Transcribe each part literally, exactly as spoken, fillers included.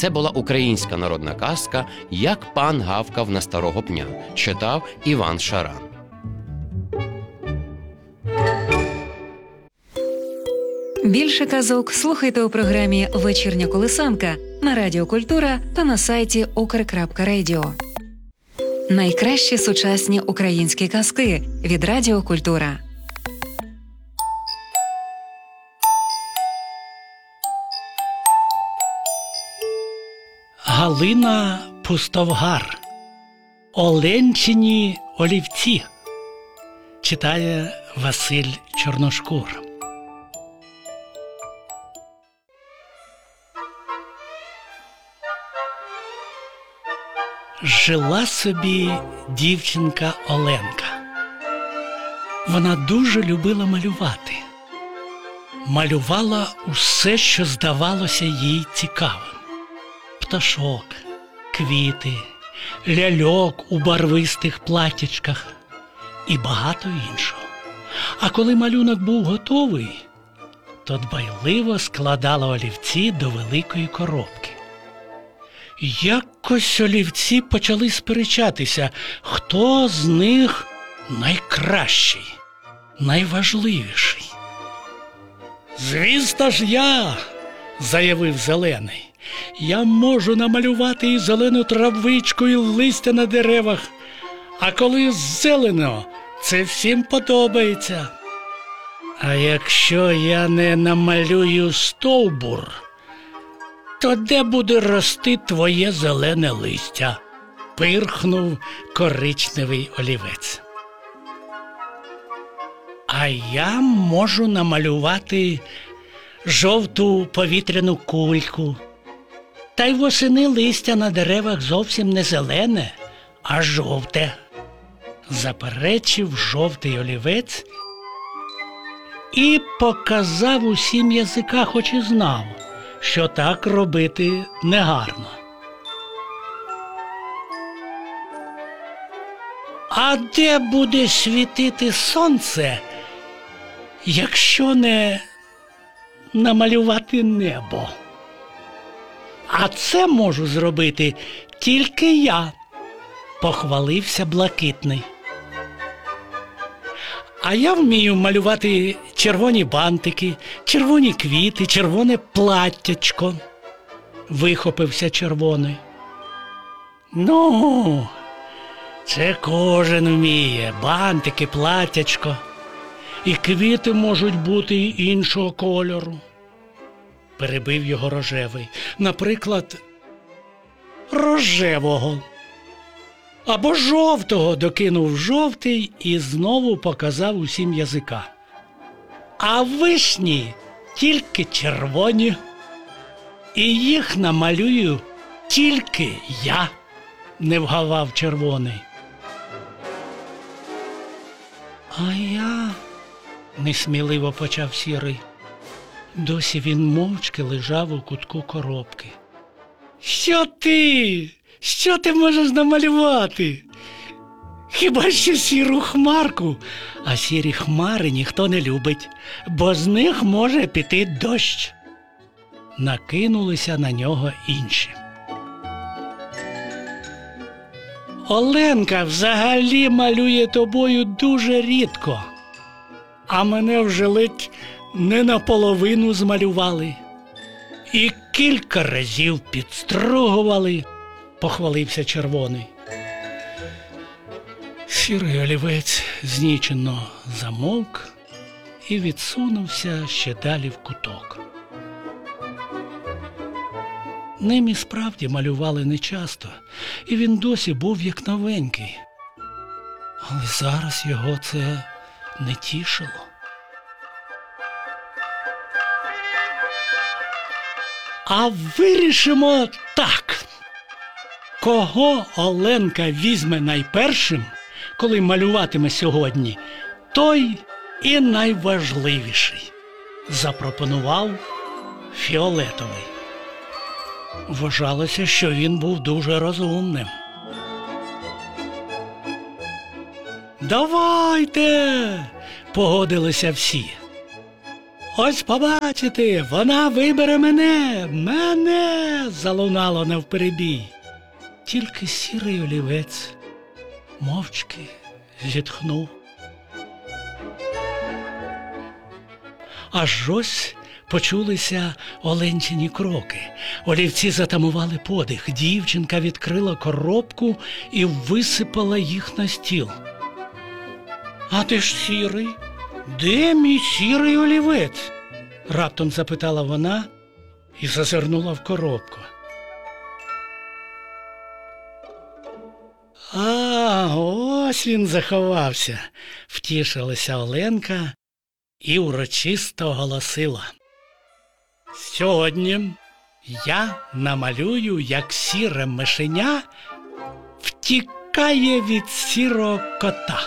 Це була українська народна казка «Як пан гавкав на старого пня», читав Іван Шаран. Більше казок слухайте у програмі «Вечірня колисанка» на Радіо Культура та на сайті укр крапка радіо. Найкращі сучасні українські казки від Радіо Культура. Галина Пустовгар. Оленчині олівці. Читає Василь Чорношкур. Жила собі дівчинка Оленка. Вона дуже любила малювати. Малювала усе, що здавалося їй цікавим. Пташок, квіти, ляльок у барвистих платячках і багато іншого. А коли малюнок був готовий, то дбайливо складала олівці до великої коробки. Якось олівці почали сперечатися, хто з них найкращий, найважливіший. «Звісно ж я!» – заявив Зелений. «Я можу намалювати і зелену травичку, і листя на деревах, а коли зелено, це всім подобається. А якщо я не намалюю стовбур, то де буде рости твоє зелене листя?» – пирхнув коричневий олівець. «А я можу намалювати жовту повітряну кульку. Та й восени листя на деревах зовсім не зелене, а жовте», – заперечив жовтий олівець і показав усім язика, хоч і знав, що так робити негарно. «А де буде світити сонце, якщо не намалювати небо? А це можу зробити тільки я», – похвалився Блакитний. «А я вмію малювати червоні бантики, червоні квіти, червоне платтячко», – вихопився Червоний. «Ну, це кожен вміє, бантики, платтячко, і квіти можуть бути й іншого кольору», – перебив його Рожевий. «Наприклад, рожевого. Або жовтого», – докинув Жовтий і знову показав усім язика. «А вишні тільки червоні, і їх намалюю тільки я», – не вгавав Червоний. «А я», – несміливо почав Сірий. Досі він мовчки лежав у кутку коробки. «Що ти? Що ти можеш намалювати? Хіба що сіру хмарку? А сірі хмари ніхто не любить, бо з них може піти дощ». Накинулися на нього інші. «Оленка взагалі малює тобою дуже рідко, а мене вже ледь не наполовину змалювали. І кілька разів підстругували», – похвалився Червоний. Сірий олівець знічено замовк і відсунувся ще далі в куток. Ним і справді малювали нечасто, і він досі був як новенький. Але зараз його це не тішило. «А вирішимо так. Кого Оленка візьме найпершим, коли малюватиме сьогодні, той і найважливіший», – запропонував Фіолетовий. Вважалося, що він був дуже розумним. «Давайте!» – погодилися всі. Ось побачите, вона вибере мене, мене, залунало навперебій. Тільки сірий олівець мовчки зітхнув. Аж ось почулися Оленчині кроки. Олівці затамували подих. Дівчинка відкрила коробку і висипала їх на стіл. «А ти ж сірий? Де мій сірий олівець?» – раптом запитала вона і зазирнула в коробку. «А, ось він заховався», – втішилася Оленка і урочисто оголосила. «Сьогодні я намалюю, як сіре мишеня втікає від сірого кота».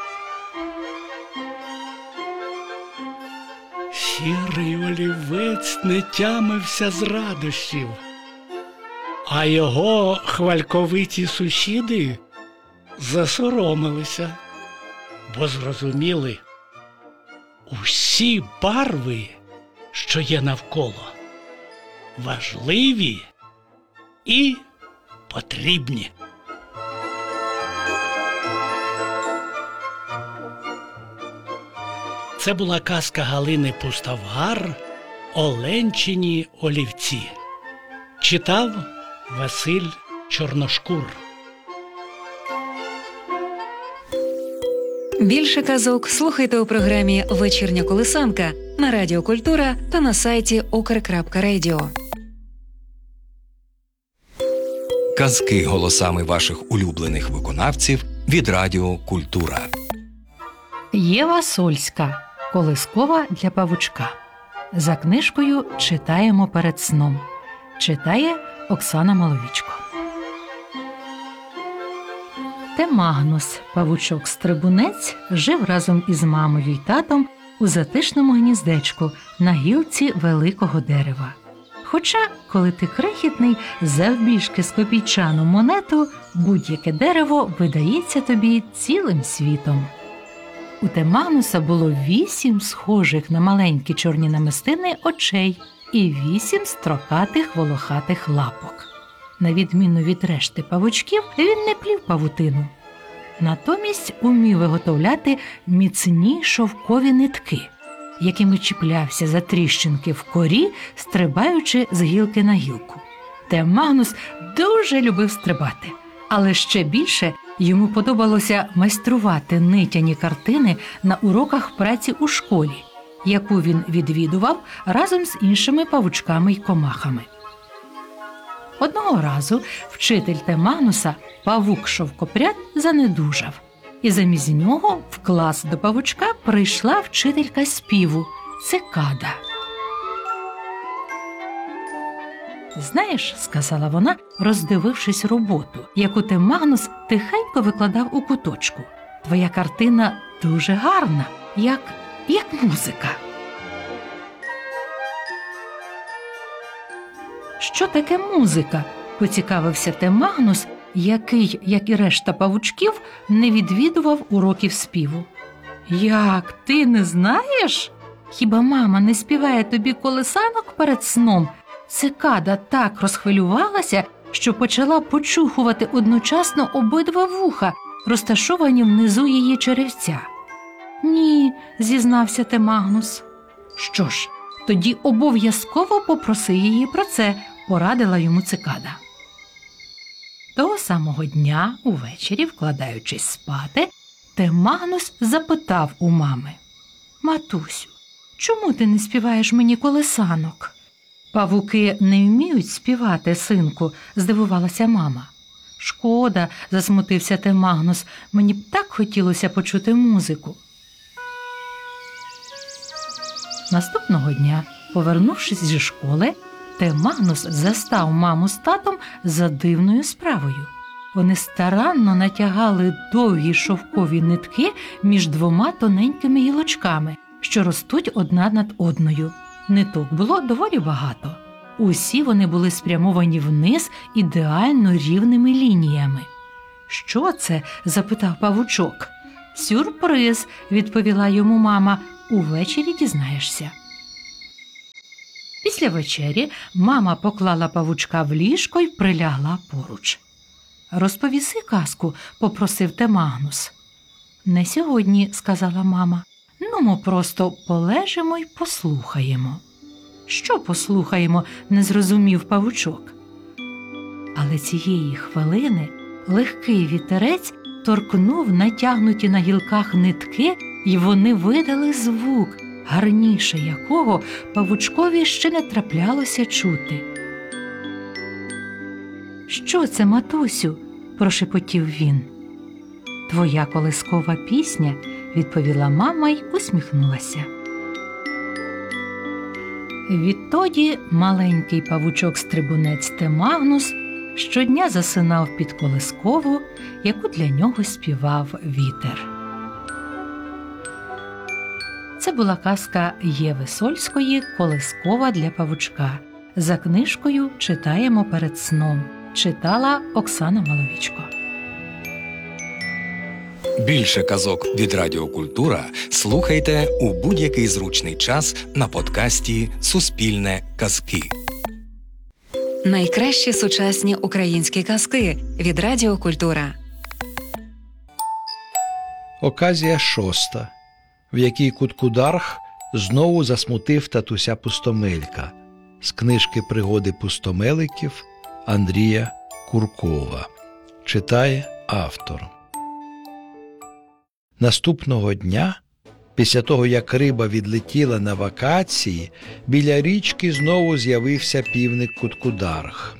Сірий олівець не тямився з радощів, а його хвальковиті сусіди засоромилися, бо зрозуміли, усі барви, що є навколо, важливі і потрібні. Це була казка Галини Пустовгар «Оленчині олівці». Читав Василь Чорношкур. Більше казок слухайте у програмі «Вечірня колисанка» на Радіо Культура та на сайті укр крапка радіо. Казки голосами ваших улюблених виконавців від Радіо Культура. Єва Сольська. Колискова для павучка. За книжкою «Читаємо перед сном». Читає Оксана Маловічко. Темагнус, павучок-стрибунець, жив разом із мамою й татом у затишному гніздечку на гілці великого дерева. Хоча, коли ти крихітний, завбільшки з копійчану монету, будь-яке дерево видається тобі цілим світом. У Темагнуса було вісім схожих на маленькі чорні намистини очей і вісім строкатих волохатих лапок. На відміну від решти павучків, він не плів павутину. Натомість умів виготовляти міцні шовкові нитки, якими чіплявся за тріщинки в корі, стрибаючи з гілки на гілку. Темагнус дуже любив стрибати, але ще більше йому подобалося майструвати нитяні картини на уроках праці у школі, яку він відвідував разом з іншими павучками й комахами. Одного разу вчитель Темагнуса, павук-шовкопряд, занедужав, і замість нього в клас до павучка прийшла вчителька співу – цикада. «Знаєш, – сказала вона, роздивившись роботу, яку Темагнус тихенько викладав у куточку, – твоя картина дуже гарна, як, як музика». «Що таке музика?» – поцікавився Темагнус, який, як і решта павучків, не відвідував уроків співу. «Як, ти не знаєш? Хіба мама не співає тобі колисанок перед сном?» Цикада так розхвилювалася, що почала почухувати одночасно обидва вуха, розташовані внизу її черевця. «Ні», – зізнався Темагнус. «Що ж, тоді обов'язково попроси її про це», – порадила йому цикада. Того самого дня, увечері, вкладаючись спати, Темагнус запитав у мами: «Матусю, чому ти не співаєш мені колисанок?» «Павуки не вміють співати, синку», – здивувалася мама. «Шкода», – засмутився Темагнус, – «мені б так хотілося почути музику». Наступного дня, повернувшись зі школи, Темагнус застав маму з татом за дивною справою. Вони старанно натягали довгі шовкові нитки між двома тоненькими гілочками, що ростуть одна над одною. Ниток було доволі багато. Усі вони були спрямовані вниз ідеально рівними лініями. «Що це?» – запитав павучок. «Сюрприз», – відповіла йому мама, – «увечері дізнаєшся». Після вечері мама поклала павучка в ліжко й прилягла поруч. «Розповіси казку», – попросив Темагнус. «Не сьогодні», – сказала мама. «Ну, ми просто полежимо й послухаємо». «Що послухаємо?» – не зрозумів павучок. Але цієї хвилини легкий вітерець торкнув натягнуті на гілках нитки, і вони видали звук, гарніше якого павучкові ще не траплялося чути. «Що це, матусю?» – прошепотів він. «Твоя колискова пісня», – відповіла мама й усміхнулася. Відтоді маленький павучок-стрибунець Темагнус щодня засинав під колискову, яку для нього співав вітер. Це була казка Єви Сольської «Колискова для павучка». За книжкою «Читаємо перед сном». Читала Оксана Маловічко. Більше казок від Радіо Культура слухайте у будь-який зручний час на подкасті «Суспільне казки». Найкращі сучасні українські казки від Радіо Культура. Оказія шоста, в якій Куткударх знову засмутив татуся Пустомелька. З книжки «Пригоди пустомеликів» Андрія Куркова. Читає автор. Наступного дня, після того, як риба відлетіла на вакації, біля річки знову з'явився півник Куткударх.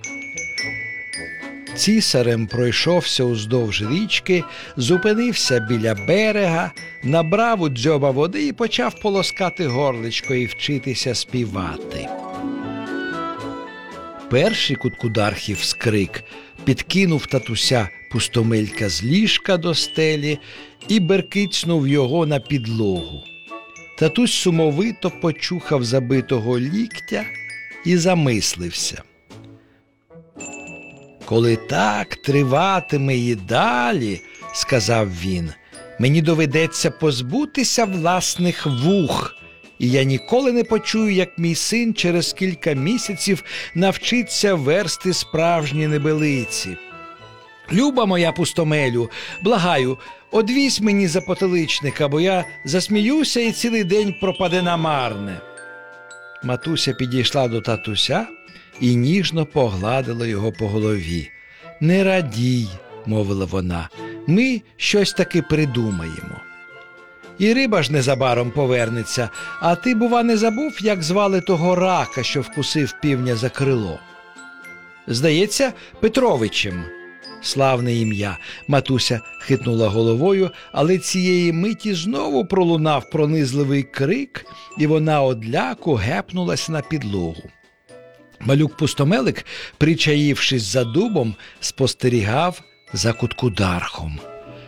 Цісарем пройшовся уздовж річки, зупинився біля берега, набрав у дзьоба води і почав полоскати горличко і вчитися співати. Перший Куткудархів скрик підкинув татуся Пустомелька з ліжка до стелі і беркицнув його на підлогу. Татусь сумовито почухав забитого ліктя і замислився. «Коли так триватиме і далі, – сказав він, – мені доведеться позбутися власних вух, і я ніколи не почую, як мій син через кілька місяців навчиться версти справжні небелиці. Люба моя Пустомелю, благаю, одвізь мені за потиличника, бо я засміюся і цілий день пропаде намарне». Матуся підійшла до татуся і ніжно погладила його по голові. «Не радій, – мовила вона, – ми щось таки придумаємо. І риба ж незабаром повернеться, а ти, бува, не забув, як звали того рака, що вкусив півня за крило?» «Здається, Петровичем». «Славне ім'я», – матуся хитнула головою, але цієї миті знову пролунав пронизливий крик, і вона одляку гепнулась на підлогу. Малюк Пустомелик, причаївшись за дубом, спостерігав за Куткудархом.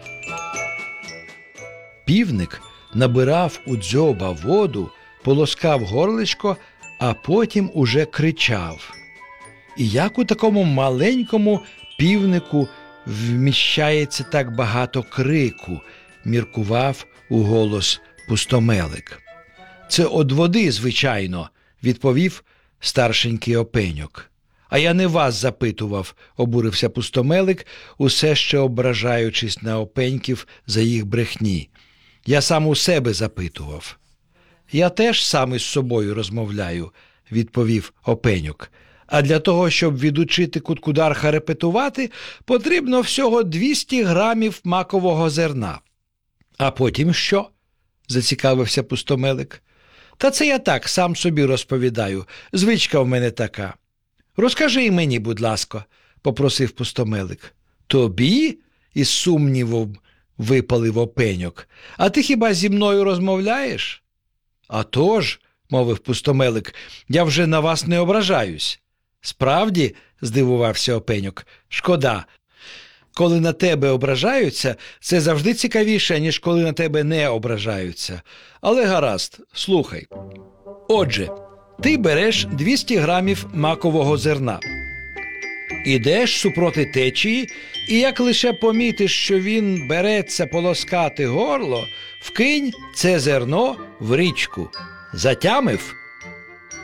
Півник набирав у дзьоба воду, полоскав горличко, а потім уже кричав. І як у такому маленькому півнику вміщається так багато крику, міркував уголос Пустомелик. «Це од води, звичайно», – відповів старшенький опеньок. «А я не вас запитував», – обурився Пустомелик, усе ще ображаючись на опеньків за їх брехні. «Я сам у себе запитував». «Я теж сам із собою розмовляю», – відповів опеньок. «А для того, щоб відучити Куткударха репетувати, потрібно всього двісті грамів макового зерна». «А потім що?» – зацікавився Пустомелик. «Та це я так, сам собі розповідаю. Звичка в мене така». «Розкажи й мені, будь ласка», – попросив Пустомелик. «Тобі?» – із сумнівом випалив опеньок. «А ти хіба зі мною розмовляєш?» «А тож», – мовив Пустомелик, – «я вже на вас не ображаюсь». «Справді?» – здивувався опеньок. «Шкода. Коли на тебе ображаються, це завжди цікавіше, ніж коли на тебе не ображаються. Але гаразд, слухай. Отже, ти береш двісті грамів макового зерна. Ідеш супроти течії, і як лише помітиш, що він береться полоскати горло, вкинь це зерно в річку. Затямив?»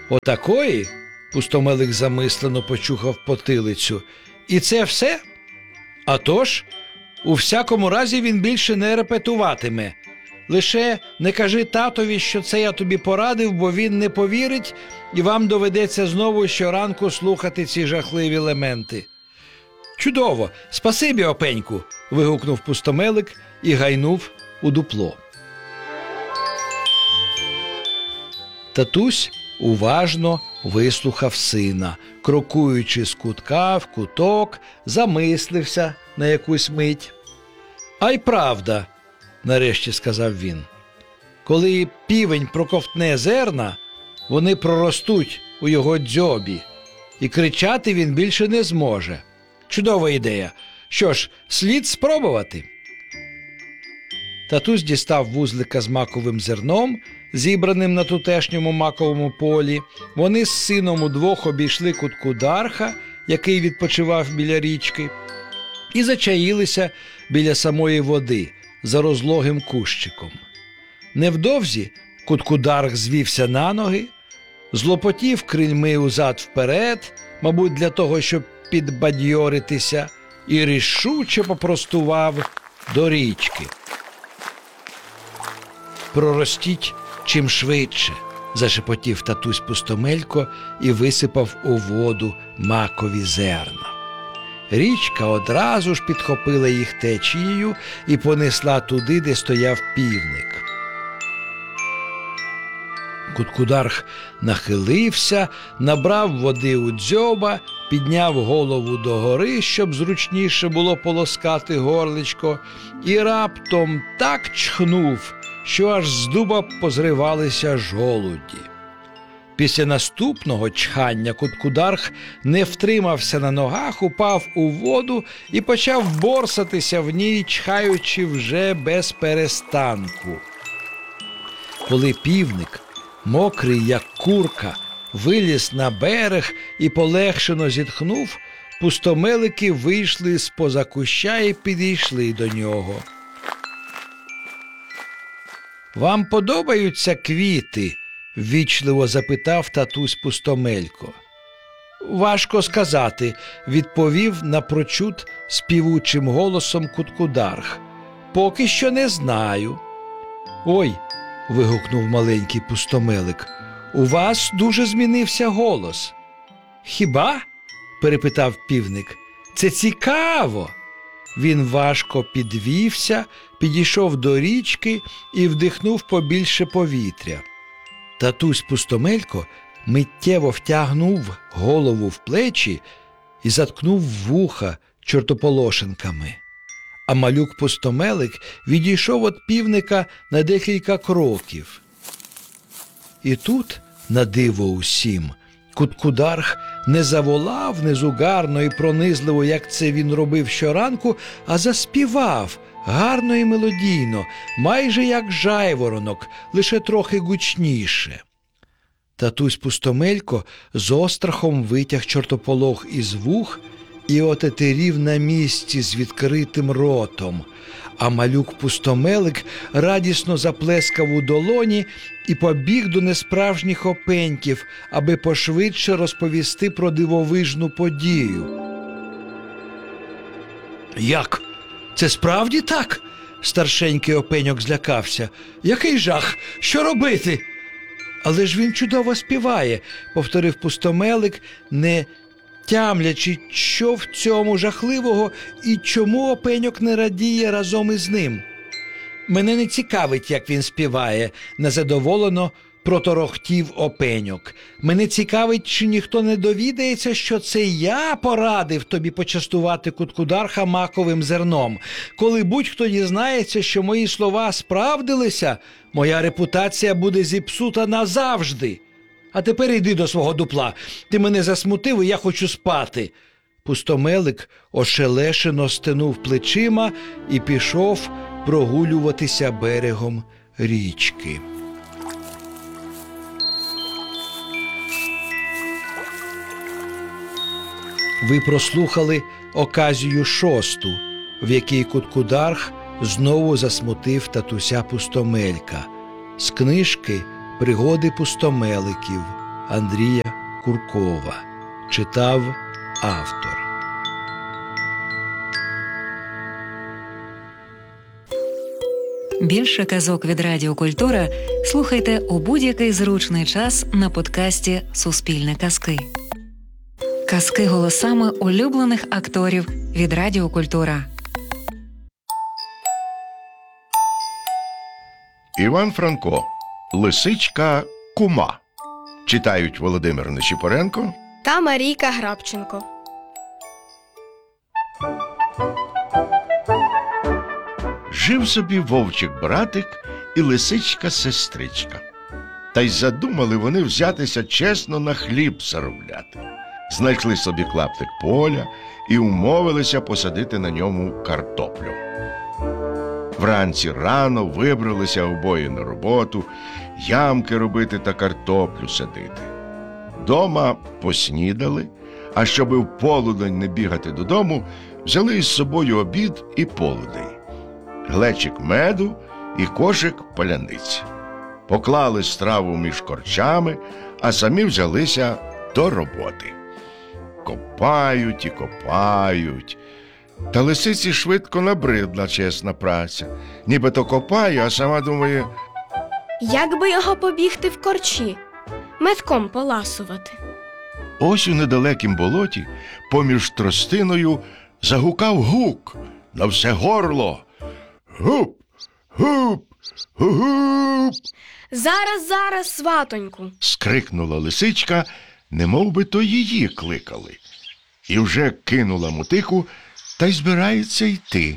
Отакої? Пустомелик замислено почухав потилицю. І це все? А тож, у всякому разі він більше не репетуватиме. Лише не кажи татові, що це я тобі порадив, бо він не повірить, і вам доведеться знову щоранку слухати ці жахливі лементи. Чудово! Спасибі, Опеньку! Вигукнув Пустомелик і гайнув у дупло. Татусь уважно вислухав сина, крокуючи з кутка в куток, замислився на якусь мить. А й правда, нарешті сказав він, коли півень проковтне зерна, вони проростуть у його дзьобі, і кричати він більше не зможе. Чудова ідея. Що ж, слід спробувати. Татусь дістав вузлика з маковим зерном, зібраним на тутешньому маковому полі. Вони з сином удвох обійшли Куткударха, який відпочивав біля річки, і зачаїлися біля самої води за розлогим кущиком. Невдовзі Куткударх звівся на ноги, злопотів крильми узад-вперед, мабуть, для того, щоб підбадьоритися, і рішуче попростував до річки. «Проростіть чим швидше», – зашепотів татусь Пустомелько і висипав у воду макові зерна. Річка одразу ж підхопила їх течією і понесла туди, де стояв півник. Куткударх нахилився, набрав води у дзьоба, підняв голову догори, щоб зручніше було полоскати горличко, і раптом так чхнув, що аж з дуба позривалися жолуді. Після наступного чхання Куткударх не втримався на ногах, упав у воду і почав борсатися в ній, чхаючи вже без перестанку. Коли півник, мокрий як курка, виліз на берег і полегшено зітхнув, пустомелики вийшли з-поза куща і підійшли до нього. «Вам подобаються квіти?» – ввічливо запитав татусь Пустомелько. «Важко сказати», – відповів напрочуд співучим голосом Куткударх. «Поки що не знаю». «Ой!» – вигукнув маленький Пустомелик. «У вас дуже змінився голос». «Хіба?» – перепитав півник. «Це цікаво!» Він важко підвівся, підійшов до річки і вдихнув побільше повітря. Татусь Пустомелько миттєво втягнув голову в плечі і заткнув вуха чортополошенками. А малюк Пустомелик відійшов від півника на декілька кроків. І тут, на диво усім, Куткударх не заволав незугарно і пронизливо, як це він робив щоранку, а заспівав гарно і мелодійно, майже як жайворонок, лише трохи гучніше. Татусь Пустомелько з острахом витяг чортополох із вух і отетерів на місці з відкритим ротом, а малюк Пустомелик радісно заплескав у долоні і побіг до несправжніх опеньків, аби пошвидше розповісти про дивовижну подію. «Як? Це справді так?» – старшенький опеньок злякався. «Який жах! Що робити?» «Але ж він чудово співає», – повторив Пустомелик, не тямлячи, що в цьому жахливого і чому опеньок не радіє разом із ним. «Мене не цікавить, як він співає», – незадоволено проторохтів опеньок. «Мене цікавить, чи ніхто не довідається, що це я порадив тобі почастувати Куткударха маковим зерном. Коли будь-хто дізнається, що мої слова справдилися, моя репутація буде зіпсута назавжди. А тепер йди до свого дупла. Ти мене засмутив, і я хочу спати». Пустомелик ошелешено стенув плечима і пішов прогулюватися берегом річки. Ви прослухали оказію шосту, в якій Куткударх знову засмутив татуся Пустомелька, з книжки «Пригоди пустомеликів», Андрія Куркова. Читав автор. Більше казок від Радіо Культура слухайте у будь-який зручний час на подкасті «Суспільне казки». Казки голосами улюблених акторів від Радіо Культура. Іван Франко. Лисичка Кума. Читають Володимир Нечіпоренко та Марійка Грабченко. Жив собі вовчик-братик і лисичка-сестричка. Та й задумали вони взятися чесно на хліб заробляти. Знайшли собі клаптик поля і умовилися посадити на ньому картоплю. Вранці рано вибралися обоє на роботу, ямки робити та картоплю садити. Дома поснідали, а щоби в полудень не бігати додому, взяли із собою обід і полудень, глечик меду і кошик паляниць. Поклали страву між корчами, а самі взялися до роботи. Копають і копають. Та лисиці швидко набридла чесна праця. Нібито копає, а сама думає: як би його побігти в корчі, метком поласувати. Ось у недалекім болоті поміж тростиною загукав гук на все горло. Гуп, гуп, гуп. Зараз, зараз, сватоньку. Скрикнула лисичка, немов би то її кликали. І вже кинула мотику та й збирається йти.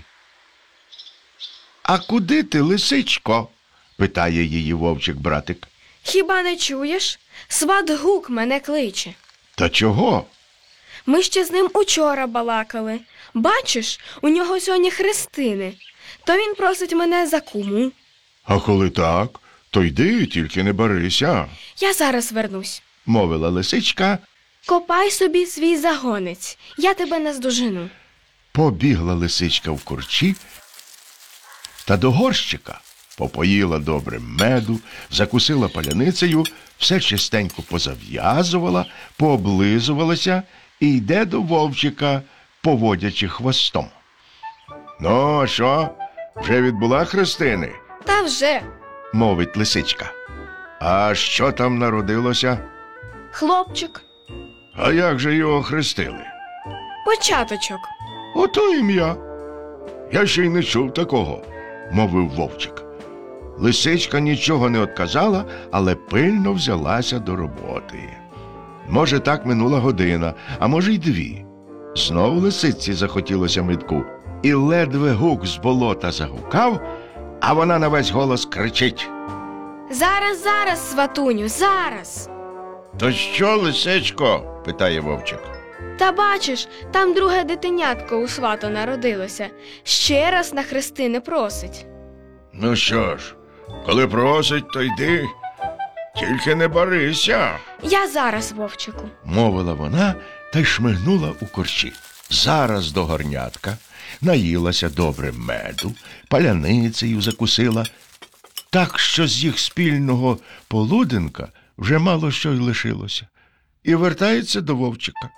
А куди ти, лисичко? Питає її вовчик-братик. Хіба не чуєш? Сват гук мене кличе. Та чого? Ми ще з ним учора балакали. Бачиш, у нього сьогодні хрестини. То він просить мене за куму. А коли так, то йди, тільки не барися, Я зараз вернусь. мовила лисичка. Копай собі свій загонець, я тебе наздожену. Побігла лисичка в корчі та до горщика попоїла добре меду, закусила паляницею, все чистенько позав'язувала, пооблизувалася і йде до вовчика, поводячи хвостом. Ну, а що, вже відбула хрестини? Та вже. Мовить лисичка. А що там народилося? Хлопчик. А як же його хрестили? Початочок. Ото ім'я. Я ще й не чув такого, мовив вовчик. Лисичка нічого не отказала, але пильно взялася до роботи. Може, так минула година, а може й дві. Знов лисиці захотілося медку, і ледве гук з болота загукав, а вона на весь голос кричить: Зараз, зараз, сватуню, зараз. То що, лисичко? Питає вовчик. Та бачиш, там друге дитинятко у свата народилося. Ще раз на хрестини просить. Ну що ж, коли просить, то йди, тільки не барися, Я зараз, вовчику. мовила вона та й шмигнула у корчі. Зараз до горнятка наїлася добре меду, паляницею закусила, так що з їх спільного полуденка вже мало що й лишилося. І вертається до вовчика.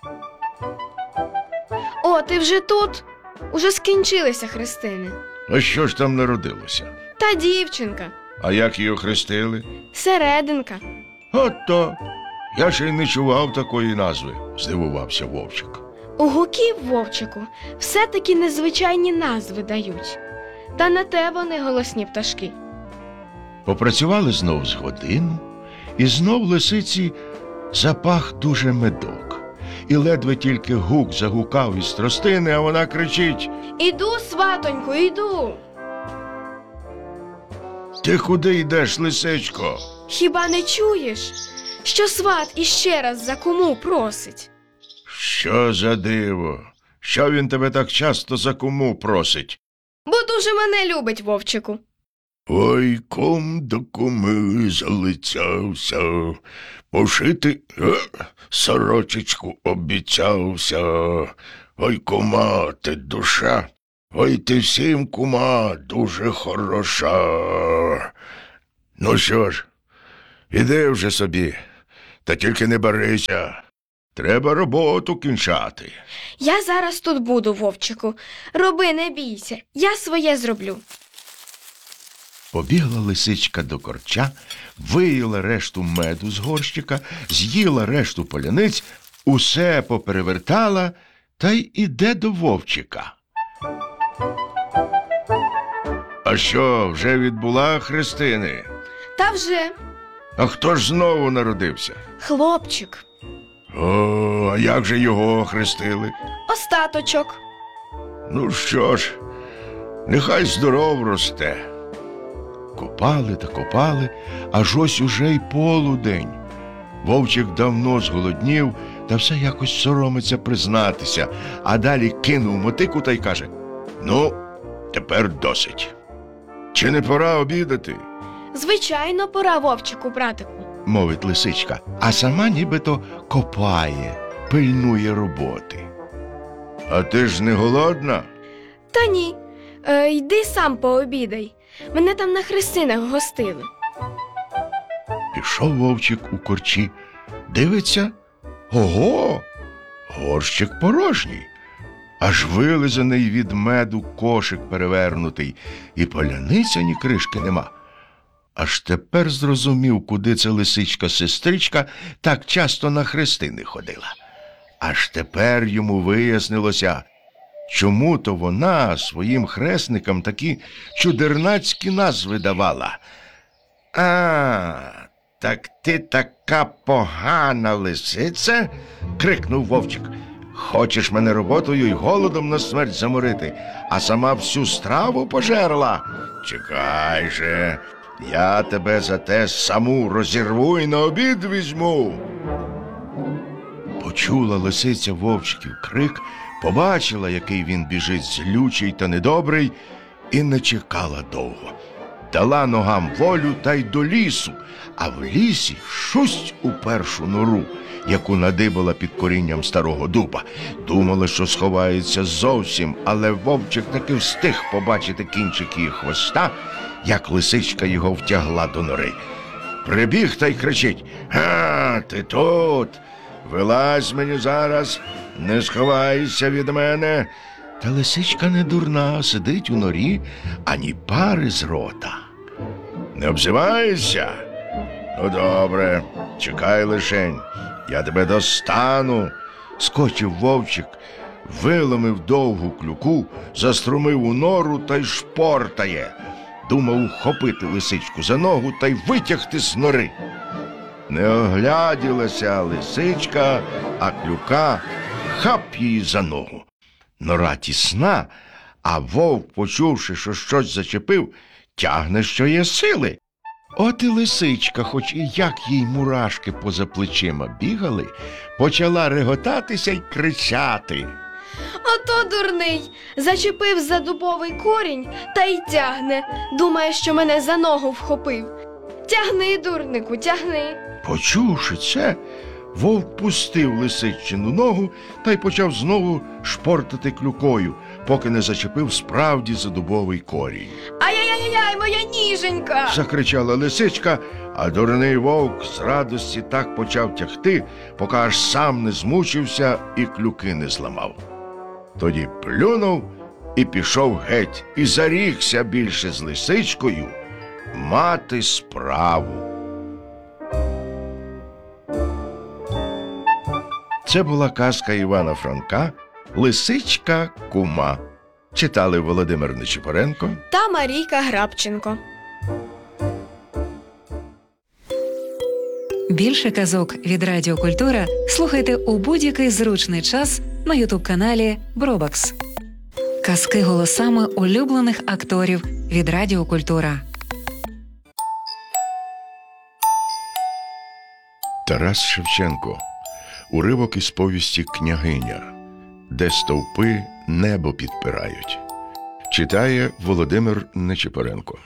О, ти вже тут? Уже скінчилися хрестини. А що ж там народилося? Та дівчинка. А як її хрестили? Серединка. От-то! Я ще й не чував такої назви, здивувався вовчик. У гуків, вовчику, все-таки незвичайні назви дають. Та не те вони голосні пташки. Попрацювали знов з годину, і знов лисиці запах дуже медок. І ледве тільки гук загукав із тростини, а вона кричить: Іду, сватоньку, іду. Ти куди йдеш, лисичко? Хіба не чуєш, що сват іще раз за куму просить? Що за диво? Що він тебе так часто за куму просить? Бо дуже мене любить, вовчику. Ой, кум до куми залицявся, пошити е, сорочечку обіцявся. Ой, кума, ти душа, ой, ти всім, кума, дуже хороша. Ну що ж, іди вже собі, Та тільки не барися. Треба роботу кінчати. Я зараз тут буду, вовчику. Роби, не бійся, я своє зроблю. Побігла лисичка до корча, виїла решту меду з горщика, з'їла решту поляниць, усе поперевертала та й іде до вовчика. А що, вже відбула хрестини? Та вже, А хто ж знову народився? хлопчик, О, а як же його хрестили? остаточок. Ну що ж, нехай здоров росте. Копали та копали, аж ось уже й полудень. Вовчик давно зголоднів, та все якось соромиться признатися, а далі кинув мотику та й каже: «Ну, тепер досить. Чи не пора обідати?» Звичайно, пора, вовчику, братику. – мовить лисичка, а сама нібито копає, пильнує роботи. «А ти ж не голодна?» Та ні, е, йди сам пообідай. Мене там на хрестинах гостили. Пішов вовчик у корчі, дивиться, ого, горщик порожній, аж вилизаний від меду кошик перевернутий, і поляниця ні кришки нема. Аж тепер зрозумів, куди ця лисичка-сестричка так часто на хрестини ходила. Аж тепер йому вияснилося, чому то вона своїм хресникам такі чудернацькі назви давала. «А, так ти така погана лисиця?» – крикнув вовчик. «Хочеш мене роботою й голодом на смерть заморити, а сама всю страву пожерла? Чекай же, я тебе за те саму розірву і на обід візьму!» Почула лисиця вовчиків крик, побачила, який він біжить злючий та недобрий, і не чекала довго. Дала ногам волю та й до лісу, а в лісі шусть у першу нору, яку надибала під корінням старого дуба. Думала, що сховається зовсім, але вовчик таки встиг побачити кінчик її хвоста, як лисичка його втягла до нори. Прибіг та й кричить: «Га, ти тут! Вилазь мені зараз, не сховайся від мене!» Та лисичка не дурна, сидить у норі, ані пари з рота. «Не обзивайся? Ну, добре, чекай лишень, я тебе достану!» Скочив вовчик, виломив довгу клюку, заструмив у нору та й шпортає. Думав ухопити лисичку за ногу та й витягти з нори. Не огляділася лисичка, а клюка хап її за ногу. Нора тісна, а вовк, почувши, що щось зачепив, тягне, що є сили. От і лисичка, хоч і як їй мурашки поза плечима бігали, почала реготатися й кричати. Ото дурний, зачепив за дубовий корінь та й тягне. Думає, що мене за ногу вхопив. Тягни, дурнику, тягни. Почувши це, вовк пустив лисичину ногу та й почав знову шпортати клюкою, поки не зачепив справді за дубовий корінь. Ай-яй-яй-яй, моя ніженька! Закричала лисичка, а дурний вовк з радості так почав тягти, поки аж сам не змучився і клюки не зламав. Тоді плюнув і пішов геть, і зарікся більше з лисичкою мати справу. Це була казка Івана Франка «Лисичка кума». Читали Володимир Нечипоренко Та Марійка Грабченко. Більше казок від Радіо Культура слухайте у будь-який зручний час на ютуб-каналі Бробакс. Казки голосами улюблених акторів від Радіо Культура. Тарас Шевченко. Уривок із повісті «Княгиня», де стовпи небо підпирають. Читає Володимир Нечипоренко.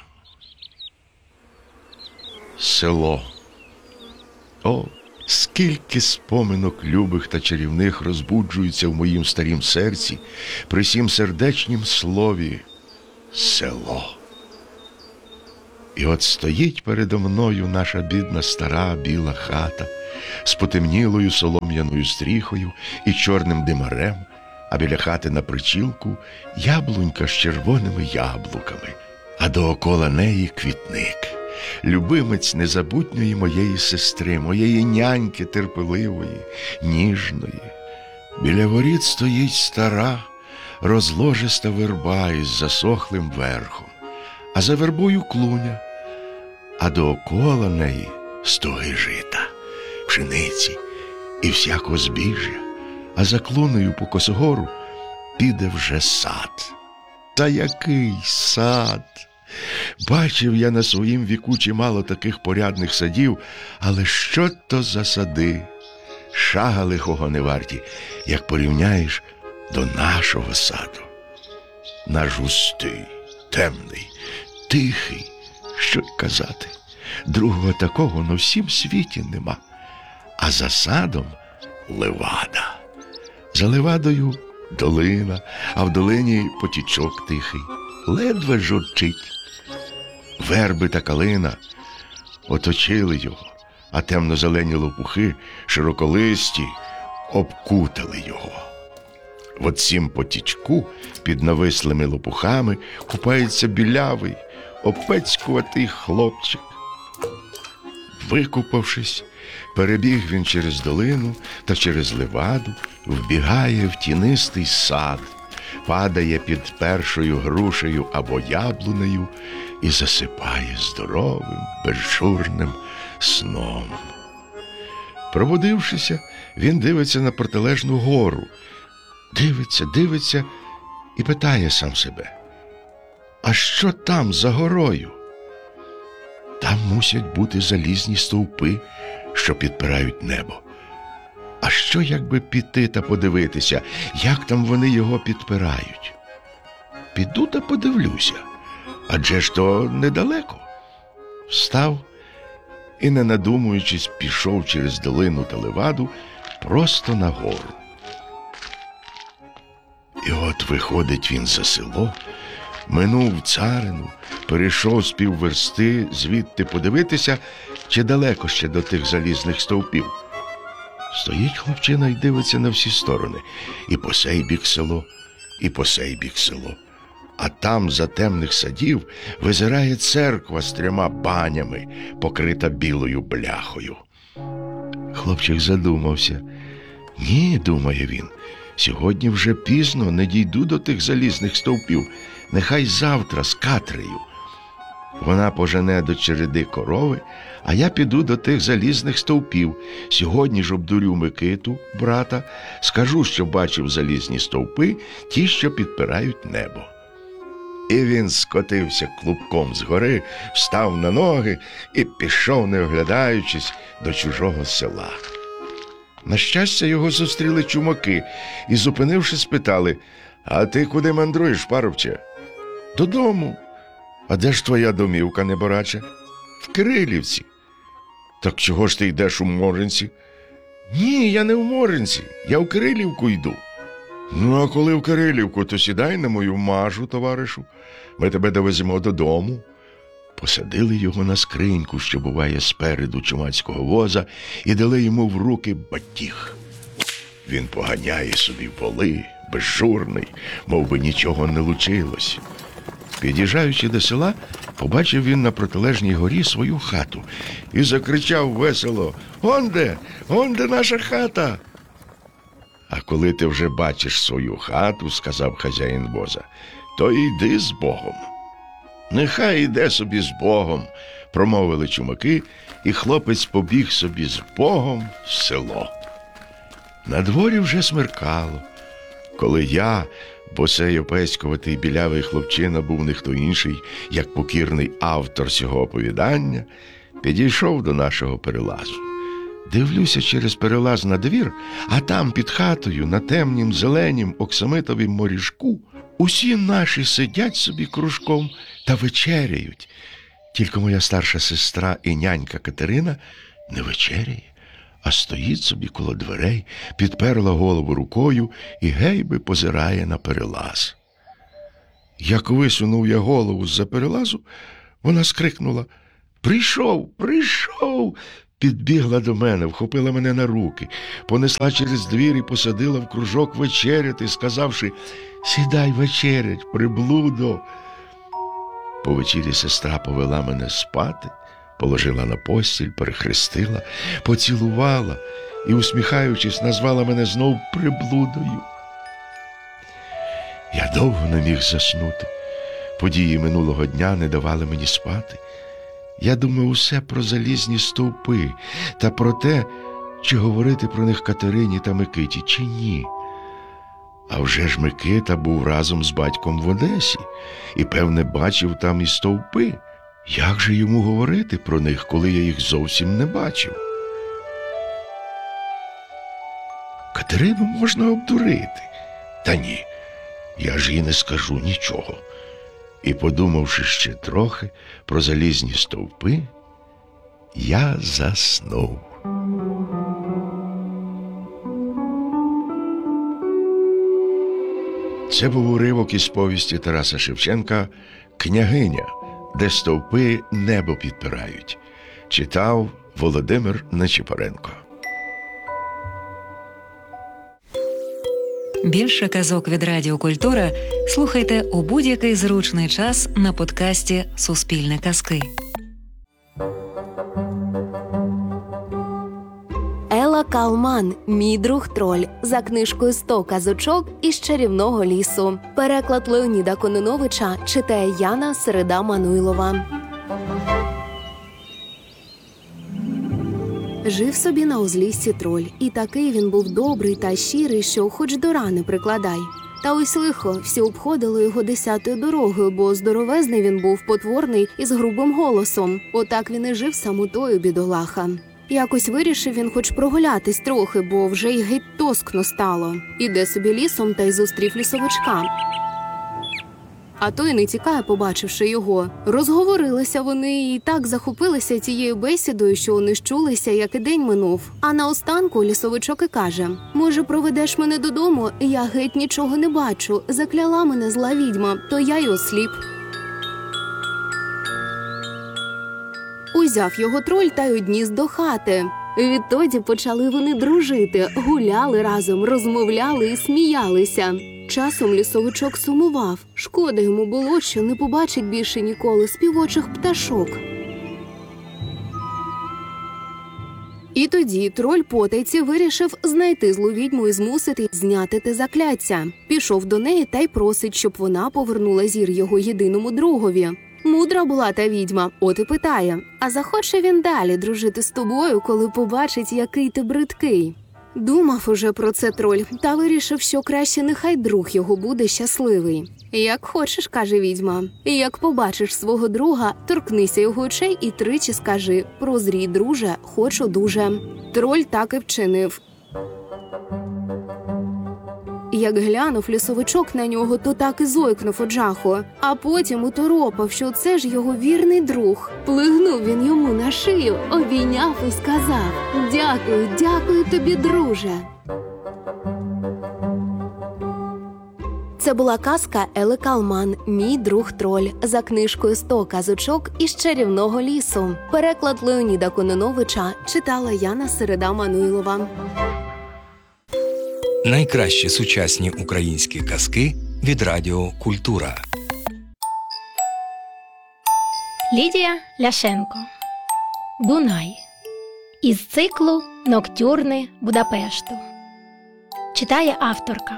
Село. О, скільки споминок любих та чарівних розбуджується в моїм старім серці при сім сердечнім слові «село». І от стоїть передо мною наша бідна стара біла хата, з потемнілою солом'яною стріхою і чорним димарем, а біля хати на причілку яблунька з червоними яблуками, а доокола неї квітник, любимець незабутньої моєї сестри, моєї няньки терпеливої, ніжної. Біля воріт стоїть стара, розложиста верба із засохлим верхом, а за вербою клуня, а доокола неї стоги жита, пшениці і всякого збіжжя, а за клунею по косогору піде вже сад. Та який сад! Бачив я на своїм віку чимало таких порядних садів, але що то за сади? Шага лихого не варті, як порівняєш до нашого саду. Наш густий, темний, тихий, що й казати. Другого такого на всім світі нема. А за садом левада. За левадою долина, а в долині потічок тихий, ледве журчить. Верби та калина оточили його, а темно-зелені лопухи, широколисті, обкутали його. В оцім потічку під навислими лопухами купається білявий, опецькуватий хлопчик. Викупавшись, перебіг він через долину та через леваду, вбігає в тінистий сад, падає під першою грушею або яблунею і засипає здоровим, безжурним сном. Пробудившися, він дивиться на протилежну гору, дивиться, дивиться і питає сам себе: а що там за горою? Там мусять бути залізні стовпи, що підпирають небо. А що, якби піти та подивитися, як там вони його підпирають? Піду та подивлюся, адже ж то недалеко. Встав і, не надумуючись, пішов через долину та леваду просто на гору. І от виходить він за село, минув царину, перейшов з півверсти звідти подивитися, чи далеко ще до тих залізних стовпів. Стоїть хлопчина і дивиться на всі сторони, і по сей бік село, і по сей бік село. А там, за темних садів, визирає церква з трьома банями, покрита білою бляхою. Хлопчик задумався. Ні, думає він, сьогодні вже пізно, не дійду до тих залізних стовпів, нехай завтра з Катрею. Вона пожене до череди корови, а я піду до тих залізних стовпів. Сьогодні ж обдурю Микиту, брата, скажу, що бачив залізні стовпи, ті, що підпирають небо. І він скотився клубком з гори, встав на ноги і пішов, не оглядаючись, до чужого села. На щастя, його зустріли чумаки і, зупинившись, спитали: а ти куди мандруєш, парубче? Додому. А де ж твоя домівка, небораче? В Кирилівці. Так чого ж ти йдеш у Моринці? Ні, я не в Моринці, я в Кирилівку йду. Ну, а коли в Кирилівку, то сідай на мою мажу, товаришу. Ми тебе довеземо додому. Посадили його на скриньку, що буває спереду чумацького воза, і дали йому в руки батіг. Він поганяє собі воли, безжурний, мов би нічого не лучилось. Під'їжджаючи до села, побачив він на протилежній горі свою хату і закричав весело: «Онде, онде наша хата!» «А коли ти вже бачиш свою хату, — сказав хазяїн воза, — то йди з Богом». «Нехай іде собі з Богом», — промовили чумаки, і хлопець побіг собі з Богом в село. На дворі вже смеркало. Коли я, босий опецькуватий білявий хлопчина, був не хто інший, як покірний автор цього оповідання, підійшов до нашого перелазу. Дивлюся через перелаз на двір, а там під хатою, на темнім зеленім оксамитовім моріжку, усі наші сидять собі кружком та вечеряють. Тільки моя старша сестра і нянька Катерина не вечеряє, а стоїть собі коло дверей, підперла голову рукою і гейби позирає на перелаз. Як висунув я голову з-за перелазу, вона скрикнула: «Прийшов, прийшов, підбігла до мене, вхопила мене на руки, понесла через двір і посадила в кружок вечеряти, сказавши: «Сідай вечерять, приблудо». По вечері сестра повела мене спати, положила на постіль, перехрестила, поцілувала і, усміхаючись, назвала мене знов приблудою. Я довго не міг заснути. Події минулого дня не давали мені спати. Я думав усе про залізні стовпи та про те, чи говорити про них Катерині та Микиті, чи ні. А вже ж Микита був разом з батьком в Одесі і, певне, бачив там і стовпи. Як же йому говорити про них, коли я їх зовсім не бачив? Катерину можна обдурити. Та ні, я ж їй не скажу нічого. І, подумавши ще трохи про залізні стовпи, я заснув. Це був уривок із повісті Тараса Шевченка «Княгиня, де стовпи небо підпирають». Читав Володимир Нечипоренко. Більше казок від Радіо Культура слухайте у будь-який зручний час на подкасті «Суспільне казки». Ела Калман «Мій друг троль» за книжкою «сто казочок із чарівного лісу». Переклад Леоніда Кононовича читає Яна Середа-Мануйлова. Жив собі на узліссі троль, і такий він був добрий та щирий, що хоч до рани прикладай. Та ось лихо, всі обходили його десятою дорогою, бо здоровезний він був, потворний і з грубим голосом. Отак він і жив самотою, бідолаха. Якось вирішив він хоч прогулятись трохи, бо вже й геть тоскно стало. Іде собі лісом та й зустрів лісовичка. А той не тікає, побачивши його. Розговорилися вони і так захопилися цією бесідою, що не щулися, як і день минув. А наостанку лісовичок і каже: «Може, проведеш мене додому? Я геть нічого не бачу. Закляла мене зла відьма, то я й осліп». Узяв його троль та й одніс до хати. Відтоді почали вони дружити, гуляли разом, розмовляли і сміялися. Часом лісовичок сумував. Шкода йому було, що не побачить більше ніколи співочих пташок. І тоді троль потайці вирішив знайти злу відьму і змусити зняти те закляття. Пішов до неї та й просить, щоб вона повернула зір його єдиному другові. Мудра була та відьма, от і питає: «А захоче він далі дружити з тобою, коли побачить, який ти бридкий?» Думав уже про це троль, та вирішив, що краще нехай друг його буде щасливий. «Як хочеш», – каже відьма. «Як побачиш свого друга, торкнися його очей і тричі скажи: прозрій, друже, хочу дуже». Троль так і вчинив. Як глянув лісовичок на нього, то так і зойкнув од жаху. А потім уторопав, що це ж його вірний друг. Плигнув він йому на шию, обійняв і сказав: «Дякую, дякую тобі, друже». Це була казка Ели Калман «Мій друг троль» за книжкою «сто казочок із чарівного лісу». Переклад Леоніда Кононовича читала Яна Середа-Мануйлова. Найкращі сучасні українські казки від Радіо Культура. Лідія Ляшенко. Дунай. Із циклу «Ноктюрни Будапешту». Читає авторка.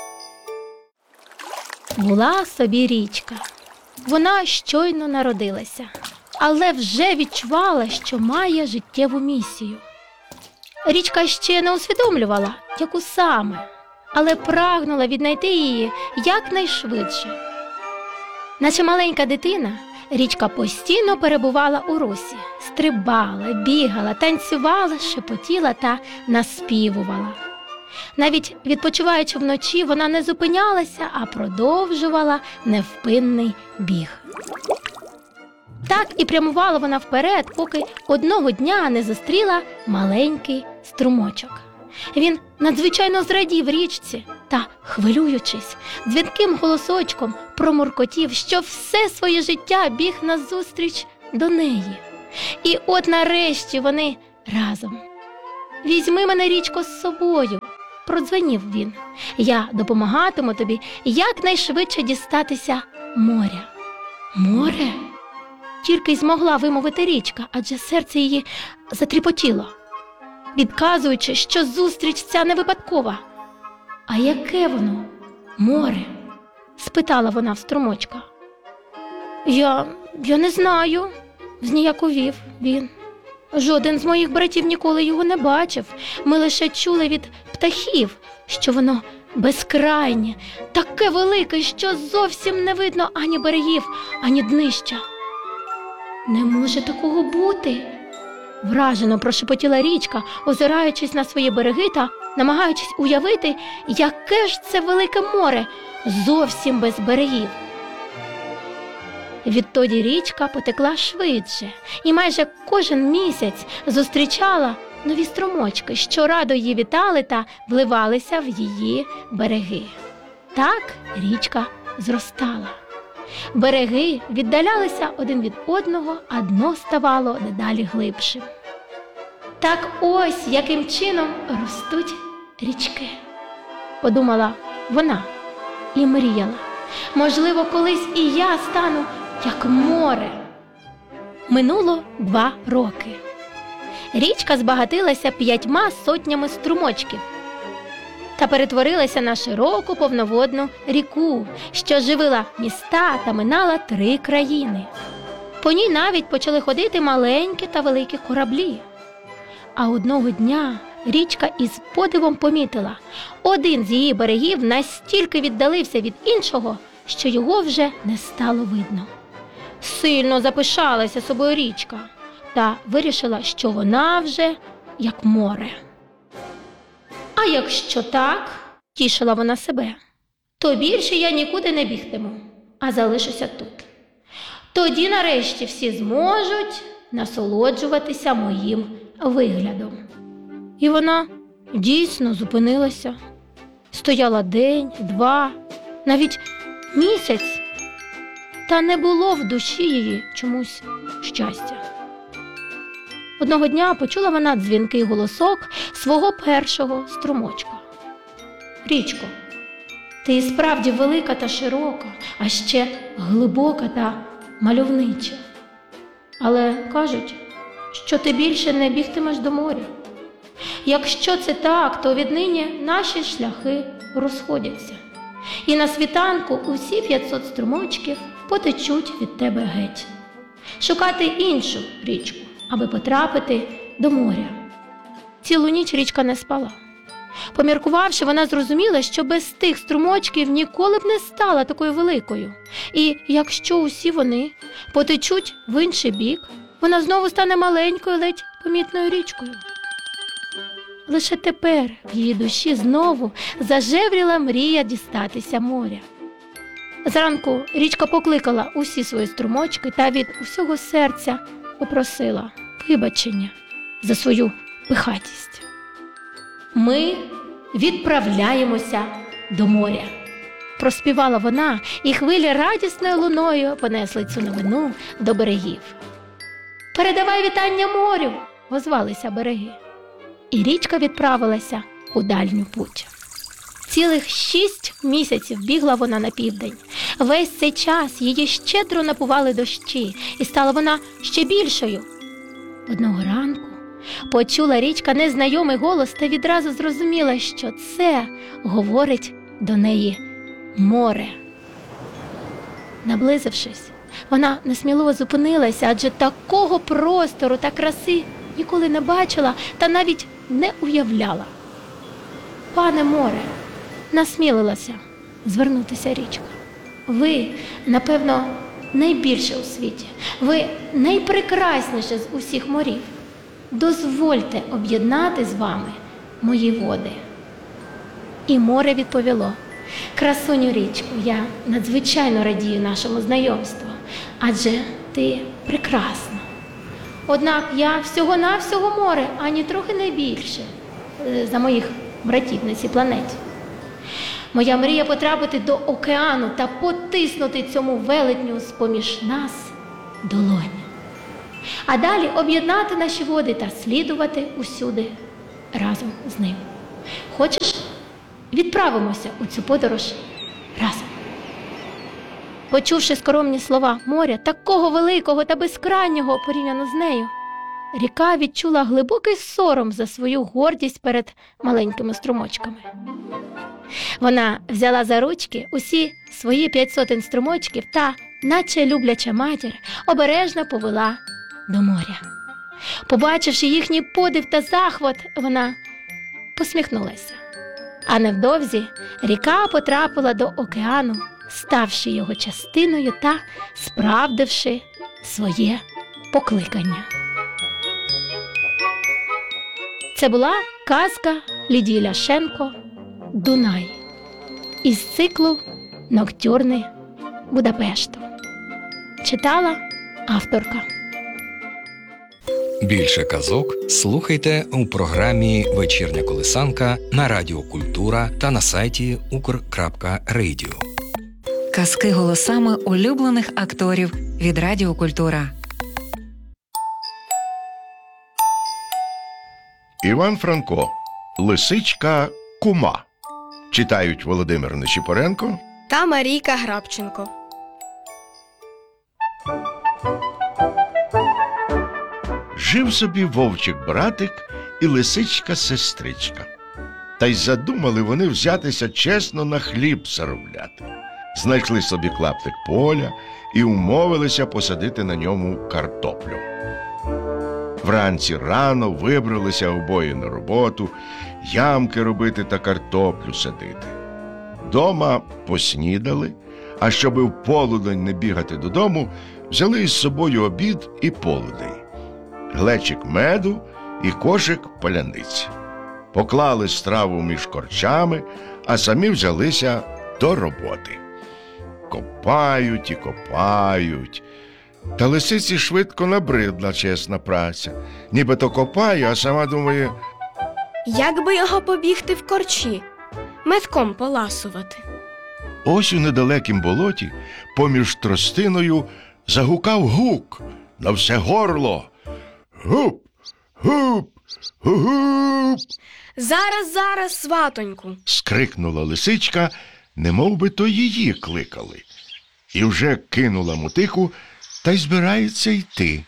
Була собі річка. Вона щойно народилася, але вже відчувала, що має життєву місію. Річка ще не усвідомлювала, яку саме, але прагнула віднайти її якнайшвидше. Наче маленька дитина, річка постійно перебувала у русі, стрибала, бігала, танцювала, шепотіла та наспівувала. Навіть відпочиваючи вночі, вона не зупинялася, а продовжувала невпинний біг. Так і прямувала вона вперед, поки одного дня не зустріла маленький струмочок. Він надзвичайно зрадів річці та, хвилюючись, дзвінким голосочком промуркотів, що все своє життя біг назустріч до неї. І от нарешті вони разом. «Візьми мене, річко, з собою», – продзвенів він. «Я допомагатиму тобі якнайшвидше дістатися моря». «Море?» – тільки й змогла вимовити річка, адже серце її затріпотіло, відказуючи, що зустріч ця не випадкова. «А яке воно? Море?» – спитала вона в струмочка. Я, я не знаю», – зніяковів він. «Жоден з моїх братів ніколи його не бачив. Ми лише чули від птахів, що воно безкрайнє, таке велике, що зовсім не видно ані берегів, ані днища». «Не може такого бути», – вражено прошепотіла річка, озираючись на свої береги та намагаючись уявити, яке ж це велике море, зовсім без берегів. Відтоді річка потекла швидше і майже кожен місяць зустрічала нові струмочки, що радо її вітали та вливалися в її береги. Так річка зростала. Береги віддалялися один від одного, а дно ставало дедалі глибшим. Так ось яким чином ростуть річки, подумала вона і мріяла. Можливо, колись і я стану як море. Минуло два роки. Річка збагатилася п'ятьма сотнями струмочків та перетворилася на широку повноводну ріку, що живила міста та минала три країни. По ній навіть почали ходити маленькі та великі кораблі. А одного дня річка із подивом помітила, один з її берегів настільки віддалився від іншого, що його вже не стало видно. Сильно запишалася собою річка та вирішила, що вона вже як море. «А якщо так, – тішила вона себе, – то більше я нікуди не бігтиму, а залишуся тут. Тоді нарешті всі зможуть насолоджуватися моїм виглядом». І вона дійсно зупинилася. Стояла день, два, навіть місяць, та не було в душі її чомусь щастя. Одного дня почула вона дзвінкий голосок свого першого струмочка. «Річко, ти і справді велика та широка, а ще глибока та мальовнича. Але кажуть, що ти більше не бігтимеш до моря. Якщо це так, то віднині наші шляхи розходяться. І на світанку усі п'ятсот струмочків потечуть від тебе геть. Шукати іншу річку, аби потрапити до моря». Цілу ніч річка не спала. Поміркувавши, вона зрозуміла, що без тих струмочків ніколи б не стала такою великою. І якщо усі вони потечуть в інший бік, вона знову стане маленькою, ледь помітною річкою. Лише тепер в її душі знову зажевріла мрія дістатися моря. Зранку річка покликала усі свої струмочки та від усього серця попросила вибачення за свою пихатість. «Ми відправляємося до моря», – проспівала вона, і хвилі радісною луною понесли цю новину до берегів. «Передавай вітання морю!» – озвалися береги. І річка відправилася у дальню путь. Цілих шість місяців бігла вона на південь. Весь цей час її щедро напували дощі, і стала вона ще більшою. Одного ранку почула річка незнайомий голос та відразу зрозуміла, що це говорить до неї море. Наблизившись, вона несміливо зупинилася, адже такого простору та краси ніколи не бачила та навіть не уявляла. «Пане море», – насмілилася звернутися річка, – «ви, напевно, найбільше у світі, ви найпрекрасніше з усіх морів. Дозвольте об'єднати з вами мої води». І море відповіло: «Красуню річку, я надзвичайно радію нашому знайомству, адже ти прекрасна. Однак я всього-навсього море, ані трохи не більше за моїх братів на цій планеті. Моя мрія потрапити до океану та потиснути цьому велетню з-поміж нас долоню. а далі об'єднати наші води та слідувати усюди разом з ним. Хочеш? Відправимося у цю подорож разом. Почувши скоромні слова моря, такого великого та безкрайнього порівняно з нею, ріка відчула глибокий сором за свою гордість перед маленькими струмочками. Вона взяла за ручки усі свої п'ять сотень струмочків та, наче любляча матір, обережно повела до моря. Побачивши їхній подив та захват, вона посміхнулася. А невдовзі ріка потрапила до океану, ставши його частиною та справдивши своє покликання. Це була казка Лідії Ляшенко «Дунай» із циклу «Ноктюрни Будапешту». Читала авторка. Більше казок слухайте у програмі «Вечірня колисанка» на Радіо Культура та на сайті укр крапка радіо. Казки голосами улюблених акторів від Радіо Культура. Іван Франко. Лисичка Кума. Читають Володимир Нечіпоренко та Марійка Грабченко. Жив собі вовчик-братик і лисичка-сестричка. Та й задумали вони взятися чесно на хліб заробляти. Знайшли собі клаптик поля і умовилися посадити на ньому картоплю. Вранці рано вибралися обоє на роботу, ямки робити та картоплю садити. Дома поснідали, а щоби в полудень не бігати додому, взяли із собою обід і полудень, глечик меду і кошик паляниць. Поклали страву між корчами, а самі взялися до роботи. Копають і копають. Та лисиці швидко набридла чесна праця. Нібито копає, а сама думає: як би його побігти в корчі, метком поласувати. ось у недалекім болоті поміж тростиною загукав гук на все горло. Гуп, гуп, гуп. Зараз, зараз, сватоньку. Скрикнула лисичка, немов би то її кликали. І вже кинула мотику та й збирається йти.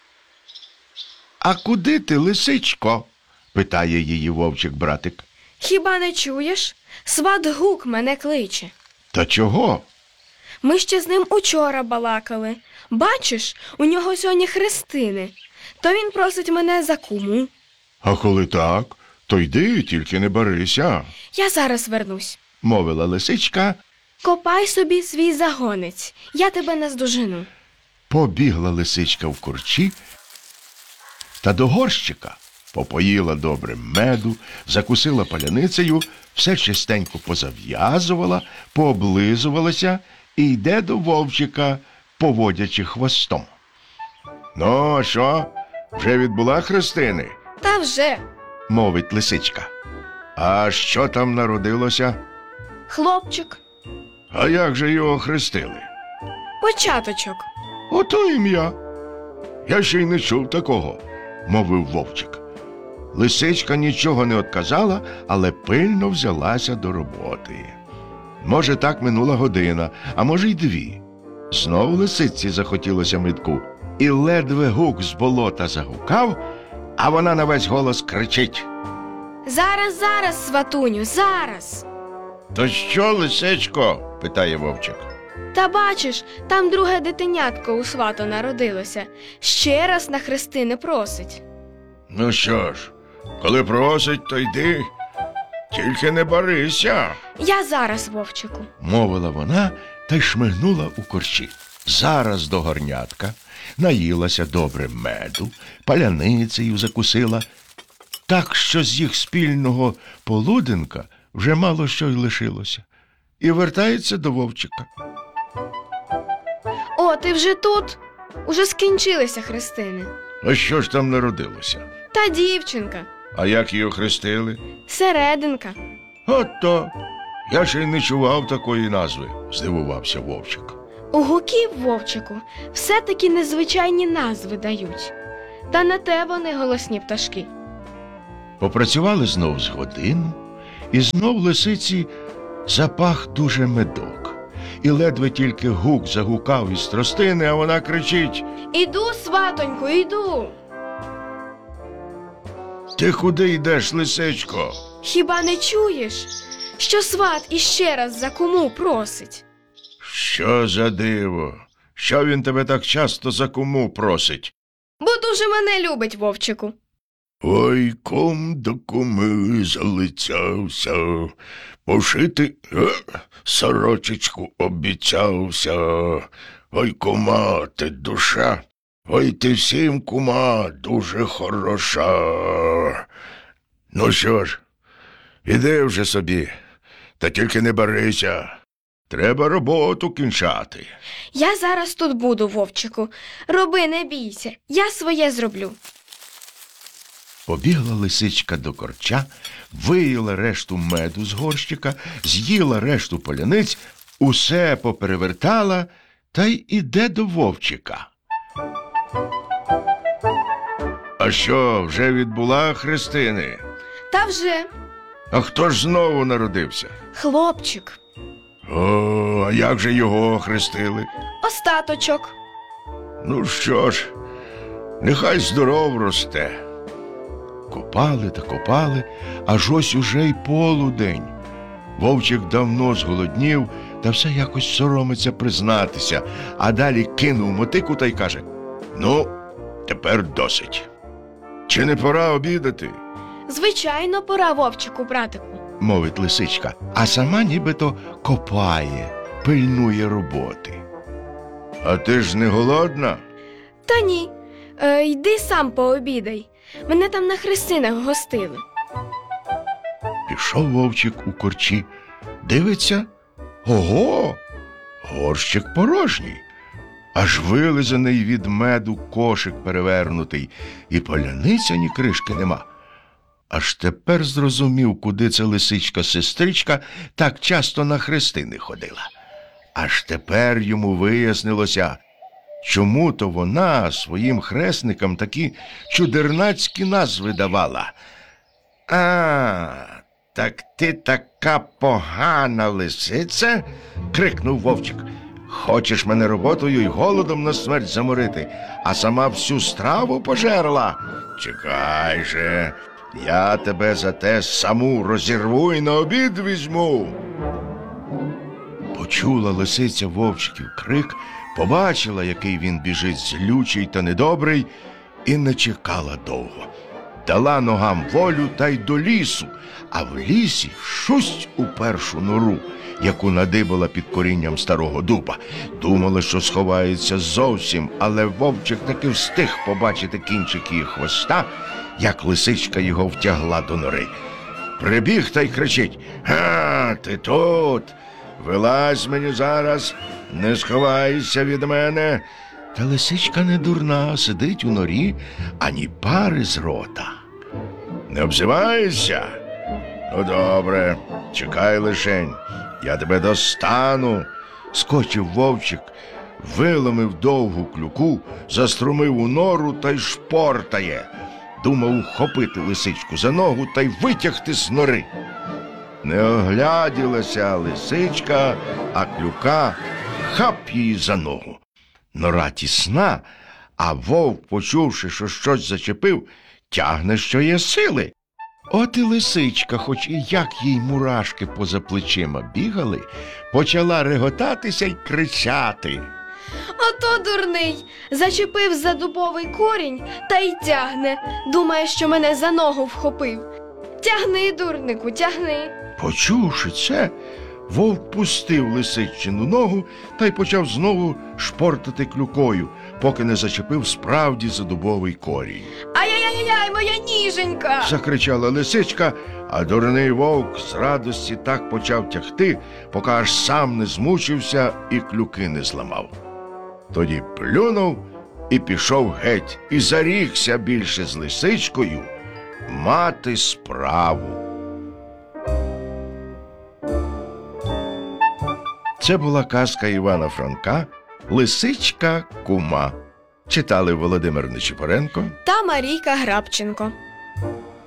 А куди ти, лисичко? Питає її вовчик-братик. Хіба не чуєш? Сват гук мене кличе. Та чого? Ми ще з ним учора балакали. Бачиш, у нього сьогодні хрестини. То він просить мене за куму. А коли так, то йди, тільки не барися, Я зараз вернусь. мовила лисичка. Копай собі свій загонець, я тебе наздожену. Побігла лисичка в корчі та до горщика попоїла добре меду, закусила паляницею, все чистенько позав'язувала, пооблизувалася і йде до вовчика, поводячи хвостом. Ну, що, вже відбула хрестини? Та вже. Мовить лисичка. А що там народилося? Хлопчик. А як же його хрестили? Початочок. Ото ім'я. Я ще й не чув такого, мовив вовчик. Лисичка нічого не отказала, але пильно взялася до роботи. Може, так минула година, а може й дві. Знов лисиці захотілося медку, і ледве гук з болота загукав, а вона на весь голос кричить: Зараз, зараз, сватуню, зараз. То що, лисичко? Питає вовчик. Та бачиш, там друге дитинятко у свата народилося. Ще раз на хрестини просить. Ну що ж, коли просить, то йди, тільки не барися, Я зараз, вовчику. мовила вона та й шмигнула у корчі. Зараз до горнятка, наїлася добре меду, паляницею закусила, так що з їх спільного полуденка вже мало що й лишилося. І вертається до вовчика. О, ти вже тут? Уже скінчилися хрестини. А що ж там народилося? Та дівчинка. А як її хрестили? Серединка. От то! Я ще й не чував такої назви, здивувався вовчик. У гуків, вовчику, все-таки незвичайні назви дають. та не те вони голосні пташки. Попрацювали знов з годину, і знов лисиці запах дуже медок. І ледве тільки гук загукав із тростини, а вона кричить: Іду, сватоньку, іду. «Ти куди йдеш, лисичко?» Хіба не чуєш, що сват іще раз за куму просить? «Що за диво? Що він тебе так часто за куму просить?» Бо дуже мене любить, вовчику. Ой, кум до куми залицявся, пошити е, сорочечку обіцявся. Ой, кума, ти душа, ой, ти всім, кума, дуже хороша. Ну що ж, іди вже собі, та тільки не барися. Треба роботу кінчати. Я зараз тут буду, вовчику. Роби, не бійся, я своє зроблю. Побігла лисичка до корча, виїла решту меду з горщика, з'їла решту поляниць, усе поперевертала та й іде до вовчика. А що, вже відбула хрестини? Та вже. А хто ж знову народився? Хлопчик. О, а як же його хрестили? Остаточок. Ну що ж, нехай здоров росте. Копали та копали, аж ось уже й полудень. Вовчик давно зголоднів, та все якось соромиться признатися, а далі кинув мотику та й каже: «Ну, тепер досить. Чи не пора обідати?» Звичайно, пора, вовчику, братику. Мовить лисичка, а сама нібито копає, пильнує роботи. А ти ж не голодна? Та ні, е, йди сам пообідай. Мене там на хрестинах гостили. Пішов вовчик у корчі, дивиться, ого, горщик порожній, аж вилизаний від меду кошик перевернутий, і поляниця ні кришки нема. Аж тепер зрозумів, куди ця лисичка-сестричка так часто на хрестини ходила. Аж тепер йому вияснилося, чому то вона своїм хресникам такі чудернацькі назви давала. «А, так ти така погана лисиця?» – крикнув вовчик. «Хочеш мене роботою й голодом на смерть заморити, а сама всю страву пожерла? Чекай же, я тебе за те саму розірву і на обід візьму!» Почула лисиця вовчиків крик, побачила, який він біжить злючий та недобрий, і не чекала довго. Дала ногам волю та й до лісу, а в лісі шусть у першу нору, яку надибала під корінням старого дуба. Думала, що сховається зовсім, але вовчик таки встиг побачити кінчик її хвоста, як лисичка його втягла до нори. Прибіг та й кричить: «Га, ти тут! Вилазь мені зараз, не сховайся від мене!» Та лисичка не дурна, сидить у норі, ані пари з рота. «Не обзиваєшся? Ну, добре, чекай лишень, я тебе достану!» Скочив вовчик, виломив довгу клюку, заструмив у нору та й шпортає. Думав ухопити лисичку за ногу та й витягти з нори. Не огляділася лисичка, а клюка хап її за ногу. Нора тісна, а вовк, почувши, що щось зачепив, тягне, що є сили. От і лисичка, хоч і як їй мурашки поза плечима бігали, почала реготатися й кричати. Ото дурний, зачепив за дубовий корінь та й тягне. Думає, що мене за ногу вхопив. Тягни, дурнику, тягни. Почувши це, вовк пустив лисичину ногу та й почав знову шпортати клюкою, поки не зачепив справді за дубовий корінь. «Ай-яй-яй-яй, моя ніженька!» – закричала лисичка, а дурний вовк з радості так почав тягти, поки аж сам не змучився і клюки не зламав. Тоді плюнув і пішов геть, і зарікся більше з лисичкою мати справу. Це була казка Івана Франка «Лисичка кума». Читали Володимир Нечипоренко та Марійка Грабченко.